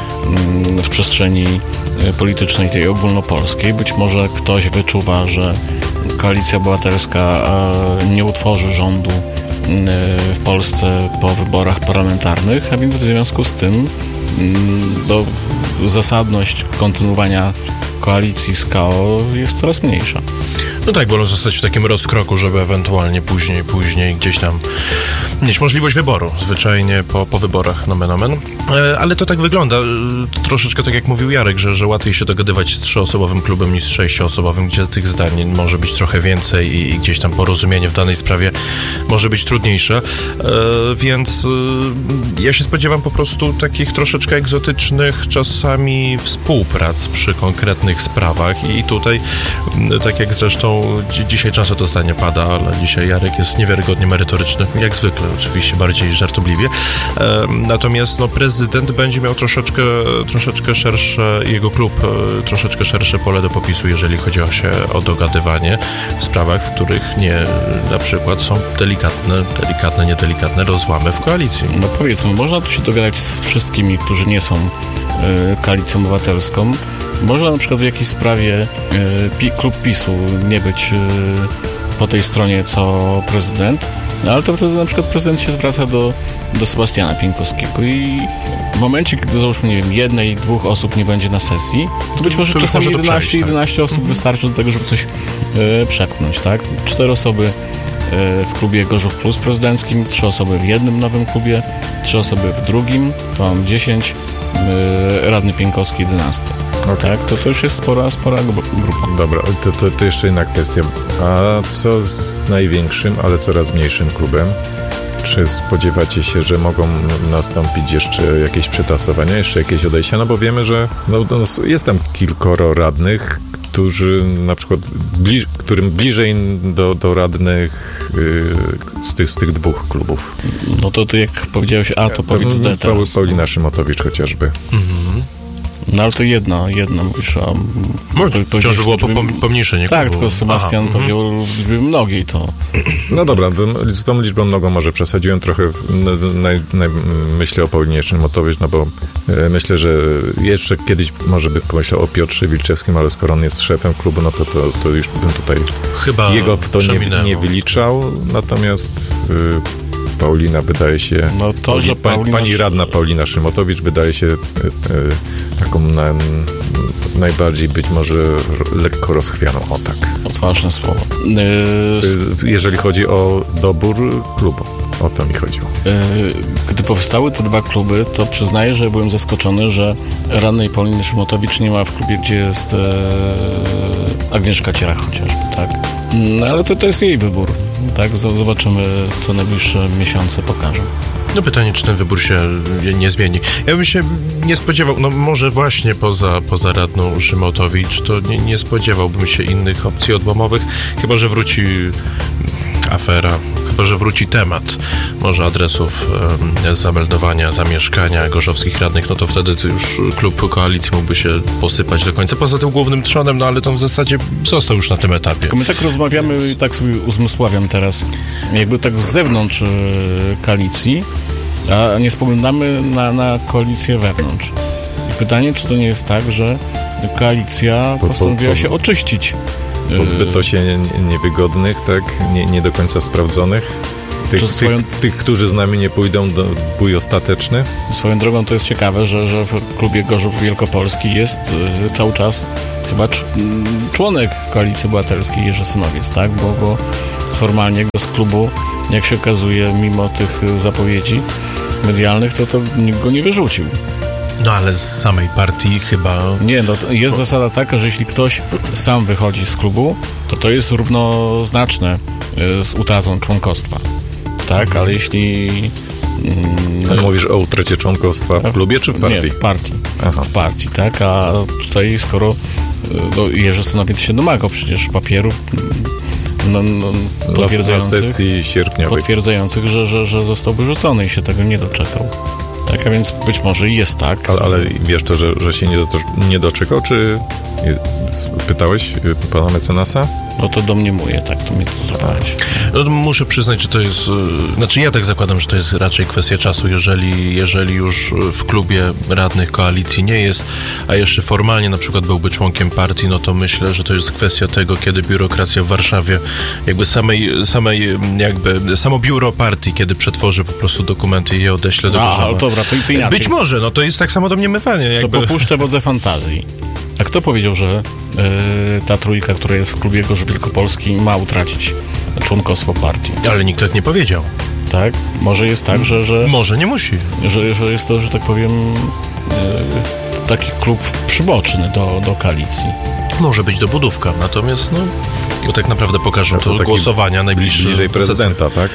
C: w przestrzeni politycznej tej ogólnopolskiej. Być może ktoś wyczuwa, że Koalicja Obywatelska nie utworzy rządu w Polsce po wyborach parlamentarnych, a więc w związku z tym do, zasadność kontynuowania koalicji z K O jest coraz mniejsza.
A: No tak, wolą zostać w takim rozkroku, żeby ewentualnie później, później gdzieś tam mieć możliwość wyboru, zwyczajnie po, po wyborach, nomen omen. E, ale to tak wygląda, e, troszeczkę tak jak mówił Jarek, że, że łatwiej się dogadywać z trzyosobowym klubem niż z sześcioosobowym, gdzie tych zdań może być trochę więcej i, i gdzieś tam porozumienie w danej sprawie może być trudniejsze. E, więc e, ja się spodziewam po prostu takich troszeczkę egzotycznych czasami współprac przy konkretnych sprawach i tutaj, tak jak zresztą dzi- dzisiaj często to zdanie pada, ale dzisiaj Jarek jest niewiarygodnie merytoryczny, jak zwykle, oczywiście bardziej żartobliwie. E, natomiast no, prezydent będzie miał troszeczkę, troszeczkę szersze, jego klub e, troszeczkę szersze pole do popisu, jeżeli chodzi o się o dogadywanie w sprawach, w których nie, na przykład są delikatne, delikatne, niedelikatne rozłamy w koalicji.
C: No powiedzmy, można tu się dogadać z wszystkimi, którzy nie są e, koalicją obywatelską. Można na przykład w jakiejś sprawie e, pi, klub PiSu nie być e, po tej stronie co prezydent, no, ale to wtedy na przykład prezydent się zwraca do, do Sebastiana Pieńkowskiego i w momencie, kiedy załóżmy, nie wiem, jednej, dwóch osób nie będzie na sesji, to być może to czasami może jedenaście, przejść, tak? jedenaście osób mhm. wystarczy do tego, żeby coś e, przepchnąć, tak? Cztery osoby e, w klubie Gorzów Plus prezydenckim, trzy osoby w jednym nowym klubie, trzy osoby w drugim, to mam dziesięć, e, radny Pieńkowski jedenaście. Okay. Tak, to, to już jest spora, spora grupa.
B: Dobra, to, to, to jeszcze inna kwestia. A co z największym, ale coraz mniejszym klubem? Czy spodziewacie się, że mogą nastąpić jeszcze jakieś przetasowania, jeszcze jakieś odejścia? No bo wiemy, że no, no, jest tam kilkoro radnych, którzy na przykład, bliż, którym bliżej do, do radnych yy, z, tych, z tych dwóch klubów.
C: No to ty jak powiedziałeś A, to, to powiedz D teraz.
B: Paulina Szymotowicz chociażby. Mhm.
C: No ale to jedna, jedna mówisz o...
A: Może wciąż by było po, pomniejsze, nie?
C: Tak, tylko Sebastian Aha, powiedział mm-hmm. liczby mnogiej, to...
B: No dobra, z tą liczbą mnogą może przesadziłem trochę, naj, naj, myślę o Paulinie Szymotowicz, no bo e, myślę, że jeszcze kiedyś może by pomyślał o Piotrze Wilczewskim, ale skoro on jest szefem klubu, no to, to, to już bym tutaj Chyba jego w to nie, nie wyliczał, natomiast... Y, Paulina wydaje się... No to, Pauli, że Paulina... Pani radna Paulina Szymotowicz wydaje się e, e, taką na, najbardziej być może lekko rozchwianą, o tak.
C: Odważne słowo.
B: Yy... Jeżeli chodzi o dobór klubu. O to mi chodziło.
C: Gdy powstały te dwa kluby, to przyznaję, że byłem zaskoczony, że rannej Pauliny Szymotowicz nie ma w klubie, gdzie jest e, Agnieszka Cierach chociażby, tak? No, ale to, to jest jej wybór, tak? Zobaczymy, co najbliższe miesiące pokażą.
A: No pytanie, czy ten wybór się nie zmieni. Ja bym się nie spodziewał, no może właśnie poza, poza radną Szymotowicz, to nie, nie spodziewałbym się innych opcji odłamowych, chyba że wróci afera, chyba że wróci temat może adresów e, zameldowania, zamieszkania gorzowskich radnych, no to wtedy to już klub koalicji mógłby się posypać do końca. Poza tym głównym trzonem, no ale to w zasadzie został już na tym etapie.
C: Tylko my tak rozmawiamy i tak sobie uzmysławiam teraz, jakby tak z zewnątrz e, koalicji, a nie spoglądamy na, na koalicję wewnątrz. I pytanie, czy to nie jest tak, że koalicja
B: Po- po-
C: postanowiła
B: po-
C: się oczyścić.
B: Pozbyto się nie- niewygodnych, tak? Nie, nie do końca sprawdzonych. Tych,
C: Czy swoją-
B: tych, tych, którzy z nami nie pójdą do bój ostateczny.
C: Swoją drogą to jest ciekawe, że, że w klubie Gorzów Wielkopolski jest y, cały czas chyba cz, m, członek Koalicji Obywatelskiej Jerzy Synowiec, tak? Bo, bo formalnie go z klubu, jak się okazuje, mimo tych y, zapowiedzi medialnych, to, to nikt go nie wyrzucił.
A: No ale z samej partii chyba...
C: Nie, no to jest zasada taka, że jeśli ktoś sam wychodzi z klubu, to to jest równoznaczne y, z utratą członkostwa. Tak, ale jeśli... mm,
B: Ale mówisz o utracie członkostwa w klubie czy w partii?
C: Nie, w partii.
B: Aha.
C: W partii, tak? A tutaj skoro y, no, Jerzy Synowiec się domagał przecież papierów no, no,
B: Na, na
C: potwierdzających,
B: sesji sierpniowej.
C: potwierdzających że, że, że został wyrzucony i się tego nie doczekał. Tak, a więc być może i jest tak.
B: Ale, ale wiesz to, że, że się nie, do, nie doczekał, czy pytałeś pana mecenasa?
C: No to domniemuję, tak, to mnie to złapałeś.
A: No, muszę przyznać, że to jest... e, Znaczy ja tak zakładam, że to jest raczej kwestia czasu, jeżeli, jeżeli już w klubie radnych koalicji nie jest, a jeszcze formalnie na przykład byłby członkiem partii, no to myślę, że to jest kwestia tego, kiedy biurokracja w Warszawie, jakby samej, samej jakby, samo biuro partii, kiedy przetworzy po prostu dokumenty i je odeśle do
C: A,
A: Gorzowa.
C: ale dobra, to, to inaczej.
A: Być może, no to jest tak samo domniemywanie.
C: To
A: Jakby...
C: popuszczę wodze fantazji. A kto powiedział, że y, ta trójka, która jest w klubie Gorzów Wielkopolski, ma utracić członkostwo partii?
A: Ale nikt tak nie powiedział.
C: Tak? Może jest tak, że, że,
A: Może nie musi.
C: że, że jest to, że tak powiem, y, taki klub przyboczny do, do koalicji.
A: Może być dobudówka, natomiast no, bo tak naprawdę pokażą
B: To
A: to
B: taki
A: głosowania najbliższe.
B: Bliżej prezydenta, tak?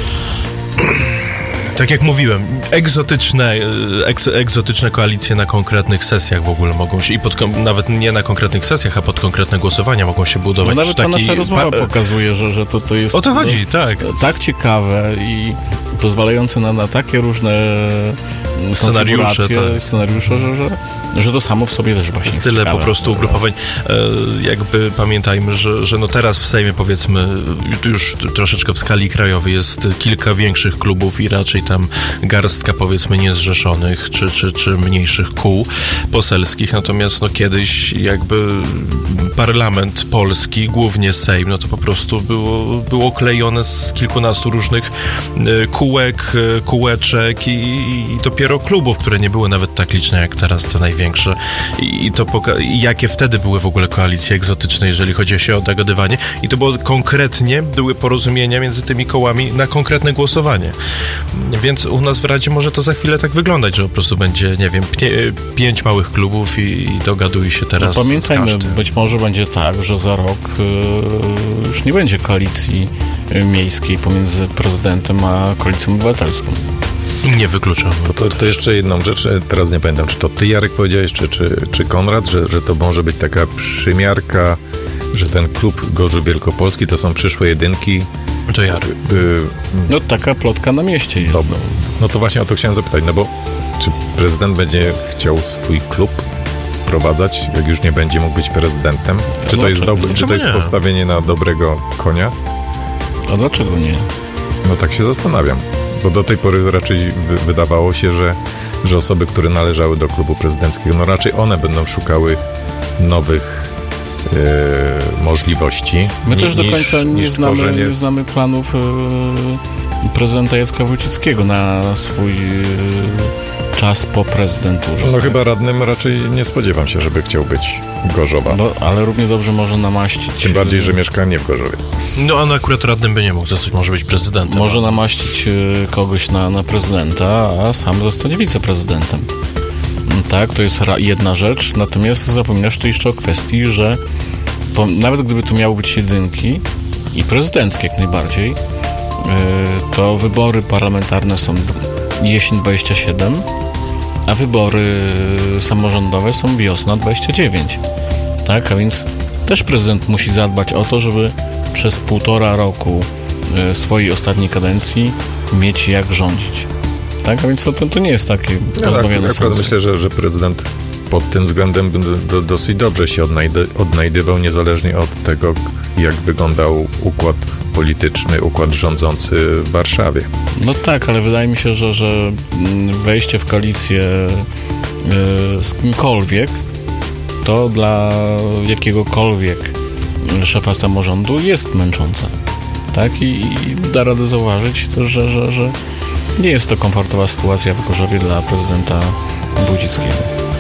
A: Tak jak mówiłem, egzotyczne, eks, egzotyczne koalicje na konkretnych sesjach w ogóle mogą się, i pod, nawet nie na konkretnych sesjach, a pod konkretne głosowania mogą się
C: No
A: budować.
C: nawet ta
A: taki,
C: nasza rozmowa
A: pa,
C: pokazuje, że, że to, to jest
A: o to chodzi, tak.
C: tak ciekawe i pozwalające na, na takie różne
A: Scenariusze,
C: konfiguracje,
A: tak.
C: scenariusze, że, że, że to samo w sobie też właśnie jest
A: Tyle
C: ciekawe.
A: po prostu ugrupowań. E, jakby pamiętajmy, że, że no teraz w Sejmie, powiedzmy, już troszeczkę w skali krajowej jest kilka większych klubów i raczej tam garstka, powiedzmy, niezrzeszonych czy, czy, czy mniejszych kół poselskich. Natomiast no kiedyś jakby parlament polski, głównie Sejm, no to po prostu było, było klejone z kilkunastu różnych e, kółek, e, kółeczek i, i dopiero klubów, które nie były nawet tak liczne jak teraz te największe. I, i to poka- i jakie wtedy były w ogóle koalicje egzotyczne, jeżeli chodzi się o dogadywanie. I to było konkretnie, były porozumienia między tymi kołami na konkretne głosowanie. Więc u nas w Radzie może to za chwilę tak wyglądać, że po prostu będzie, nie wiem, pnie, pięć małych klubów i, i dogaduj się teraz
C: No pamiętajmy,
A: z każdym.
C: być może będzie tak, że za rok y, już nie będzie koalicji y, miejskiej pomiędzy prezydentem a koalicją obywatelską.
A: Nie wykluczam.
B: To, to, to jeszcze jedną rzecz, teraz nie pamiętam, czy to ty, Jarek, powiedziałeś, czy, czy, czy Konrad, że, że to może być taka przymiarka, że ten klub Gorzów Wielkopolski to są przyszłe jedynki.
A: To Jarek.
B: Yy,
C: No taka plotka na mieście jest.
B: Dobra. No to właśnie o to chciałem zapytać, no bo czy prezydent będzie chciał swój klub wprowadzać, jak już nie będzie mógł być prezydentem? Czy to
C: No,
B: jest,
C: czemu-
B: dob- czy
A: czemu
B: to jest
A: nie?
B: postawienie na dobrego konia?
C: A dlaczego nie?
B: No tak się zastanawiam, bo do tej pory raczej wy- wydawało się, że, że osoby, które należały do klubu prezydenckiego, no raczej one będą szukały nowych e, możliwości.
C: My
B: ni-
C: też do
B: niż-
C: końca nie
B: niż
C: znamy,
B: tworzenie
C: nie
B: z-
C: znamy planów y, prezydenta Jacka Wojcickiego na swój y, czas po prezydenturze.
B: No
C: tak?
B: chyba radnym raczej nie spodziewam się, żeby chciał być Gorzowa.
C: No, ale równie dobrze może namaścić...
B: Tym bardziej, że mieszka nie w Gorzowie.
A: No on akurat radnym by nie mógł zostać, może być prezydentem.
C: Może namaścić y, kogoś na, na prezydenta, a sam zostać wiceprezydentem. Tak, to jest jedna rzecz, natomiast zapominasz tu jeszcze o kwestii, że po, nawet gdyby to miały być jedynki i prezydenckie jak najbardziej, yy, to wybory parlamentarne są jesień dwadzieścia siedem, a wybory samorządowe są wiosna dwadzieścia dziewięć. Tak, a więc też prezydent musi zadbać o to, żeby przez półtora roku yy, swojej ostatniej kadencji mieć jak rządzić. Tak, a więc to, to nie jest takie pozbawione
B: ja, sensu. Myślę, że, że prezydent pod tym względem do, dosyć dobrze się odnajdy, odnajdywał, niezależnie od tego, jak wyglądał układ polityczny, układ rządzący w Warszawie.
C: No tak, ale wydaje mi się, że, że wejście w koalicję yy, z kimkolwiek, to dla jakiegokolwiek szefa samorządu jest męczące. Tak, i, i da radę zauważyć też, że, że, że nie jest to komfortowa sytuacja w Gorzowie dla prezydenta Wójcickiego.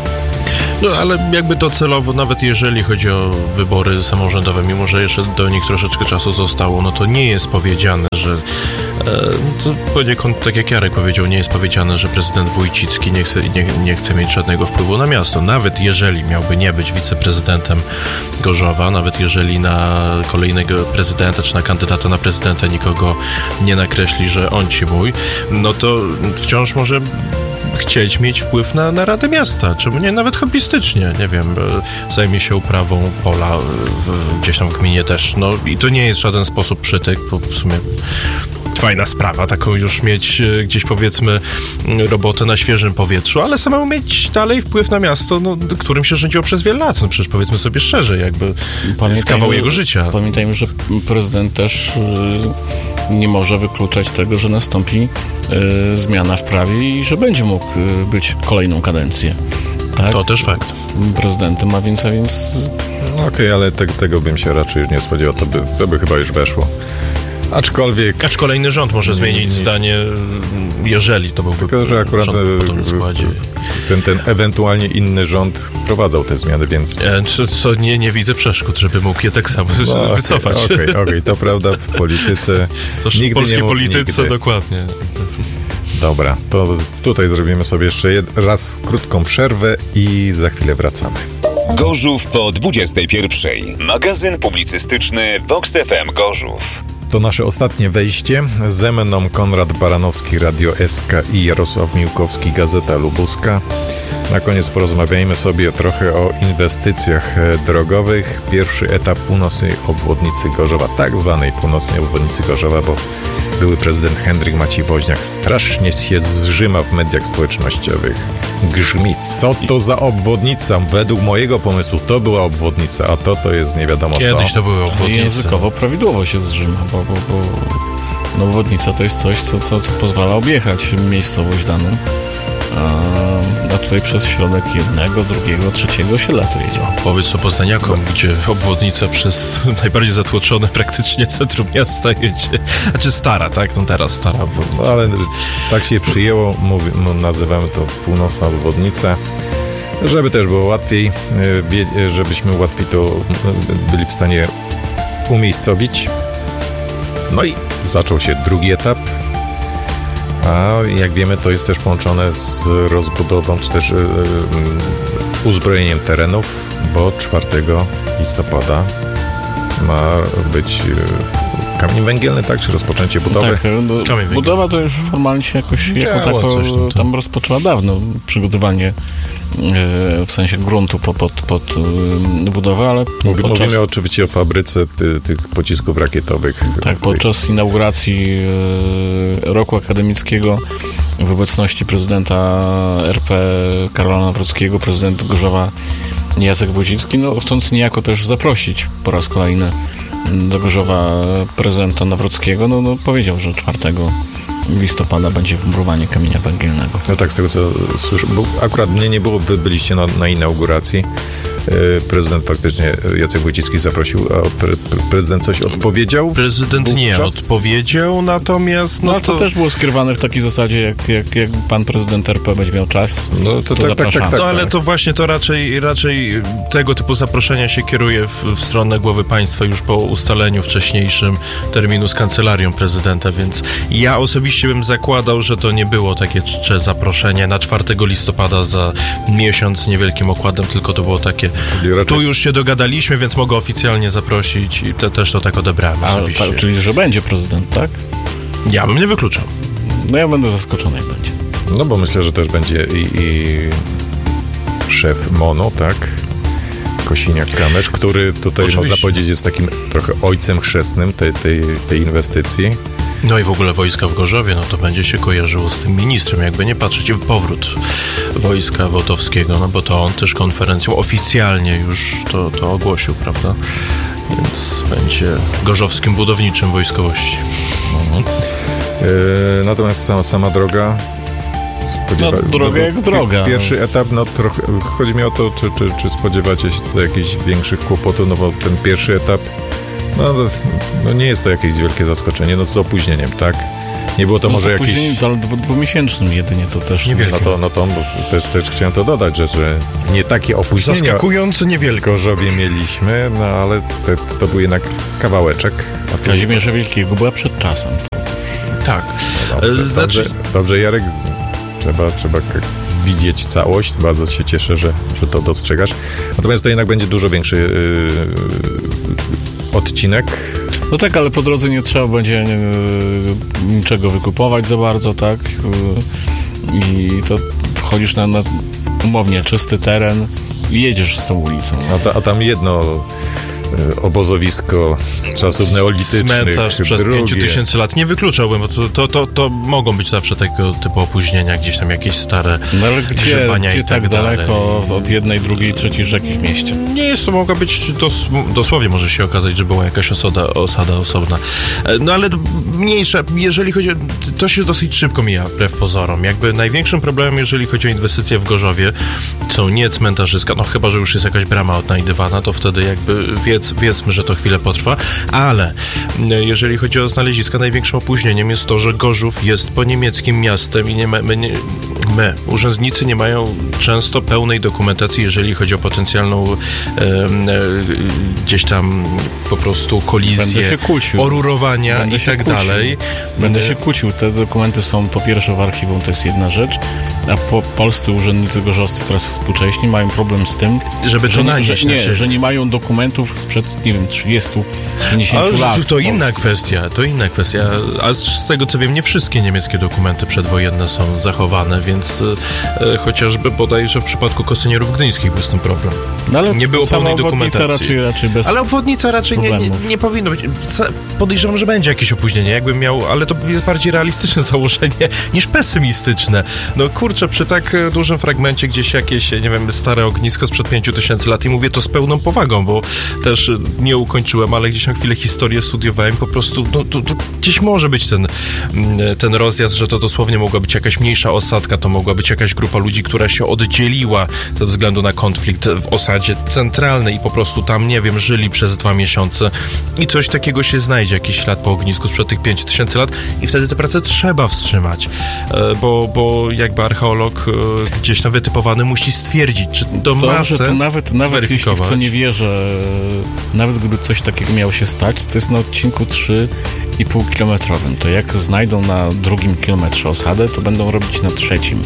A: No ale jakby docelowo, nawet jeżeli chodzi o wybory samorządowe, mimo że jeszcze do nich troszeczkę czasu zostało, no to nie jest powiedziane, że e, to poniekąd, tak jak Jarek powiedział, nie jest powiedziane, że prezydent Wójcicki nie chce, nie, nie chce mieć żadnego wpływu na miasto. Nawet jeżeli miałby nie być wiceprezydentem Gorzowa, nawet jeżeli na kolejnego prezydenta, czy na kandydata na prezydenta nikogo nie nakreśli, że on ci mój, no to wciąż może chcieć mieć wpływ na, na Radę Miasta, czemu nie, nawet hobbystycznie, nie wiem, zajmie się uprawą pola w, gdzieś tam w gminie też, no i to nie jest w żaden sposób przytyk, bo w sumie fajna sprawa, taką już mieć gdzieś, powiedzmy, robotę na świeżym powietrzu, ale samemu mieć dalej wpływ na miasto, no, którym się rządziło przez wiele lat, no przecież powiedzmy sobie szczerze, jakby jest kawał jego życia.
C: Pamiętajmy, że prezydent też y, nie może wykluczać tego, że nastąpi y, zmiana w prawie i że będzie mógł y, być kolejną kadencję. Tak?
A: To też fakt.
C: Prezydentem, a więc, a więc...
B: No okej, okay, ale te, tego bym się raczej już nie spodziewał, to by, to by chyba już weszło. Aczkolwiek...
A: Acz kolejny rząd może zmienić nie, nie, zdanie, jeżeli to byłby
B: tylko, że akurat
A: rząd w podobnym składzie.
B: Ten, ten ewentualnie inny rząd wprowadzał te zmiany, więc...
A: E, co, co nie, nie widzę przeszkód, żeby mógł je tak samo no, wycofać.
B: Okej, okay, okej, okay, to prawda, w polityce...
A: To w polskiej mógł, polityce nigdy. Dokładnie.
B: Dobra, to tutaj zrobimy sobie jeszcze jed, raz krótką przerwę i za chwilę wracamy.
D: Gorzów po dwudziestej pierwszej. Magazyn publicystyczny Vox F M Gorzów.
B: To nasze ostatnie wejście. Ze mną Konrad Baranowski, Radio S K i Jarosław Miłkowski, Gazeta Lubuska. Na koniec porozmawiajmy sobie trochę o inwestycjach drogowych. Pierwszy etap północnej obwodnicy Gorzowa, tak zwanej północnej obwodnicy Gorzowa, bo były prezydent Henryk Maciej Woźniak strasznie się zżyma w mediach społecznościowych. Grzmi, co to za obwodnica? Według mojego pomysłu to była obwodnica, a to to jest nie wiadomo
A: Kiedyś
B: co.
A: Kiedyś to były obwodnice.
C: Językowo prawidłowo się zżyma, bo, bo, bo no, obwodnica to jest coś, co, co, co pozwala objechać miejscowość daną. A tutaj przez środek jednego, drugiego, trzeciego osiedla to jedzie.
A: Powiedz o poznaniakom, no. Gdzie obwodnica przez najbardziej zatłoczone praktycznie centrum miasta jedzie. Znaczy stara, tak? No teraz stara obwodnica.
B: No, ale tak się przyjęło, mówi, no, nazywamy to północna obwodnica. Żeby też było łatwiej, żebyśmy łatwiej to byli w stanie umiejscowić. No i zaczął się drugi etap. A jak wiemy, to jest też połączone z rozbudową, czy też yy, yy, uzbrojeniem terenów, bo czwartego listopada ma być yy, kamień węgielny, tak? Czy rozpoczęcie budowy?
C: Tak, no, budowa to już formalnie się jakoś jako tako, coś, no to... tam rozpoczęła dawno przygotowanie yy, w sensie gruntu pod, pod, pod yy, budowę, ale
B: Mówi,
C: podczas...
B: Mówimy oczywiście o fabryce ty, tych pocisków rakietowych.
C: Tak, podczas inauguracji yy, roku akademickiego w obecności prezydenta R P Karola Nawrockiego, prezydent Gorzowa Jacek Wójcicki, no chcąc niejako też zaprosić po raz kolejny do Gorzowa prezydenta Nawrockiego, no, no powiedział, że czwartego listopada będzie wmurowanie kamienia węgielnego.
B: No tak, z tego co słyszę, bo akurat mnie nie było, wy byliście na, na inauguracji. prezydent faktycznie, Jacek Wójcicki zaprosił, a pre, prezydent coś odpowiedział?
A: Prezydent nie
B: czas?
A: odpowiedział, natomiast...
C: No,
A: no
C: to... to też było skierowane w takiej zasadzie, jak, jak, jak pan prezydent R P będzie miał czas,
B: no, to,
C: to
B: tak,
C: zapraszamy.
B: tak, tak, tak,
A: No ale
B: tak.
A: to właśnie to raczej, raczej tego typu zaproszenia się kieruje w, w stronę głowy państwa już po ustaleniu wcześniejszym terminu z kancelarią prezydenta, więc ja osobiście bym zakładał, że to nie było takie czcze zaproszenie na czwartego listopada za miesiąc z niewielkim okładem, tylko to było takie,
B: raczej...
A: tu już się dogadaliśmy, więc mogę oficjalnie zaprosić i te, też to tak odebrałem
C: A,
A: osobiście.
C: tak, czyli, że będzie prezydent, tak?
A: Ja bym nie wykluczał.
C: No ja będę zaskoczony, jak będzie.
B: No bo myślę, że też będzie i, i szef MONO, tak? Kosiniak-Kamysz, który tutaj
A: Oczywiście.
B: można powiedzieć jest takim trochę ojcem chrzestnym tej, tej, tej inwestycji.
A: No i w ogóle wojska w Gorzowie, no to będzie się kojarzyło z tym ministrem, jakby nie patrzeć, powrót wojska Wotowskiego, no bo to on też konferencją oficjalnie już to, to ogłosił, prawda? Więc będzie gorzowskim budowniczym wojskowości.
B: Mhm. Yy, natomiast sama, sama droga...
C: No, droga jak droga.
B: Pierwszy etap, no trochę, chodzi mi o to, czy, czy, czy spodziewacie się tutaj jakichś większych kłopotów, no bo ten pierwszy etap, no, no nie jest to jakieś wielkie zaskoczenie, no z opóźnieniem, tak? Nie było to
C: no
B: może jakieś...
C: ale dwu, dwumiesięcznym jedynie to też
A: niewielkie.
B: No to, no to bo też, też chciałem to dodać, że, że nie takie opóźnienia
A: Zaskakująco niewielkie.
B: w Gorzowie mieliśmy, no ale te, to był jednak kawałeczek. A tu...
C: Kazimierza Wielkiego była przed czasem.
A: Tak.
B: No dobrze,
A: E, znaczy...
B: dobrze, dobrze, Jarek, trzeba, trzeba widzieć całość. Bardzo się cieszę, że, że to dostrzegasz. Natomiast to jednak będzie dużo większy yy, odcinek.
C: No tak, ale po drodze nie trzeba będzie nie, niczego wykupować za bardzo, tak? I to wchodzisz na, na umownie czysty teren i jedziesz z tą ulicą.
B: A, ta, a tam jedno obozowisko z czasów neolitycznych.
A: Cmentarz sprzed
B: drugie.
A: pięciu tysięcy lat. Nie wykluczałbym, bo to, to, to, to mogą być zawsze tego typu opóźnienia, gdzieś tam jakieś stare
C: no, ale gdzie,
A: grzebania
C: gdzie
A: i tak,
C: tak daleko
A: dalej.
C: od jednej, drugiej, trzeciej rzeki w mieście?
A: Nie jest to, mogła być dos, dosłownie może się okazać, że była jakaś osada, osada osobna. No ale mniejsza, jeżeli chodzi o, to się dosyć szybko mija, wbrew pozorom. Jakby największym problemem, jeżeli chodzi o inwestycje w Gorzowie, są nie cmentarzyska, no chyba, że już jest jakaś brama odnajdywana, to wtedy jakby wiedz, wiedzmy, że to chwilę potrwa, ale jeżeli chodzi o znaleziska, największym opóźnieniem jest to, że Gorzów jest po niemieckim miastem i nie ma, my, nie, my, urzędnicy nie mają często pełnej dokumentacji, jeżeli chodzi o potencjalną e, e, gdzieś tam po prostu kolizję, orurowania
C: Będę
A: i tak
C: kłócił.
A: dalej.
C: Będę się kłócił. Te dokumenty są po pierwsze w archiwum, to jest jedna rzecz, a po, polscy urzędnicy gorzowscy teraz współcześni mają problem z tym,
A: żeby to
C: że, nie,
A: nanieść
C: że,
A: na
C: nie,
A: siebie.
C: że nie mają dokumentów sprzed, nie wiem, trzydziestu, pięćdziesięciu lat.
A: To, to inna kwestia, to inna kwestia. A z tego co wiem, nie wszystkie niemieckie dokumenty przedwojenne są zachowane, więc e, chociażby bodajże w przypadku kosynierów gdyńskich był z tym problem.
C: No, ale
A: nie było pełnej dokumentacji.
C: Raczej, raczej bez
A: ale obwodnica raczej nie, nie, nie powinno być. Podejrzewam, że będzie jakieś opóźnienie, jakbym miał, ale to jest bardziej realistyczne założenie niż pesymistyczne. No kurczę, przy tak dużym fragmencie gdzieś jakieś, nie wiem, stare ognisko sprzed pięciu tysięcy lat i mówię to z pełną powagą, bo też nie ukończyłem, ale gdzieś na chwilę historię studiowałem, po prostu no, to, to gdzieś może być ten, ten rozjazd, że to dosłownie mogła być jakaś mniejsza osadka, to mogła być jakaś grupa ludzi, która się oddzieliła ze względu na konflikt w osadzie centralnej i po prostu tam, nie wiem, żyli przez dwa miesiące i coś takiego się znajdzie, jakiś ślad po ognisku sprzed tych pięciu tysięcy lat i wtedy tę pracę trzeba wstrzymać, bo, bo jakby archeolog gdzieś tam wytypowany musi stwierdzić, czy to, to ma sens
C: to nawet, nawet jeśli w co nie wierzę, nawet gdyby coś takiego miało się stać, to jest na odcinku trzy i pół kilometrowym. To jak znajdą na drugim kilometrze osadę, to będą robić na trzecim.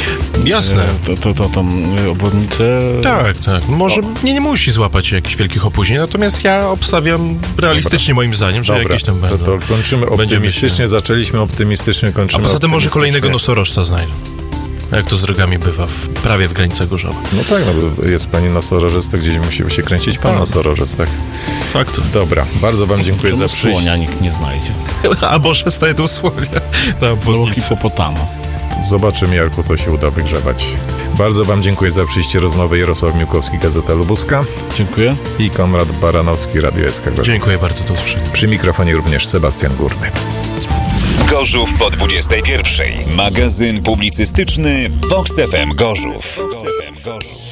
A: Jasne.
C: To, to, to tą obwodnicę...
A: Tak, tak. Może nie, nie musi złapać jakichś wielkich opóźnień, natomiast ja obstawiam realistycznie
B: Dobra.
A: moim zdaniem, że
B: Dobra.
A: jakieś tam będą.
B: To, to kończymy optymistycznie, zaczęliśmy optymistycznie, kończymy
A: A poza tym może kolejnego
B: optymistycznie.
A: nosorożca znajdą. Jak to z drogami bywa, w, prawie w granicach Gorzowa.
B: No tak, no bo jest pani nosorożec, to gdzieś musi się kręcić pan nosorożec, tak?
A: Faktu.
B: Dobra, bardzo wam dziękuję za przyjście.
C: Słonia nikt nie znajdzie.
A: A może znajdą słonia na
C: No,
A: obwodnicy.
C: hipopotama.
B: Zobaczymy, Jarku, co się uda wygrzebać. Bardzo wam dziękuję za przyjście rozmowy. Jarosław Miłkowski, Gazeta Lubuska
C: Dziękuję.
B: i Konrad Baranowski, Radio S K.
A: Dziękuję bardzo, do usłyszenia.
B: Przy mikrofonie również Sebastian Górny.
D: Gorzów po dwudziestej pierwszej. Magazyn publicystyczny Vox F M Gorzów.